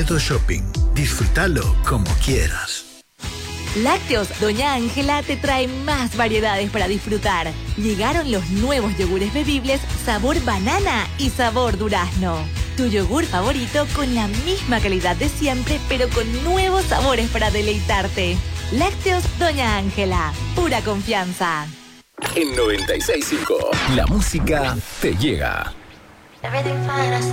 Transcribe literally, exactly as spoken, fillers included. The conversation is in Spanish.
Loreto Shopping. Disfrútalo como quieras. Lácteos Doña Ángela te trae más variedades para disfrutar. Llegaron los nuevos yogures bebibles sabor banana y sabor durazno. Tu yogur favorito con la misma calidad de siempre, pero con nuevos sabores para deleitarte. Lácteos Doña Ángela, pura confianza. En noventa y seis punto cinco, la música te llega. Everything fine, I